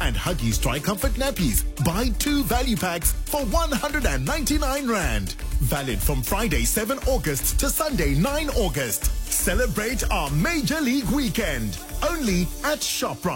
And Huggies Dry Comfort Nappies. Buy 2 value packs for 199 Rand. Valid from Friday 7 August to Sunday 9 August. Celebrate our Major League weekend. Only at ShopRite.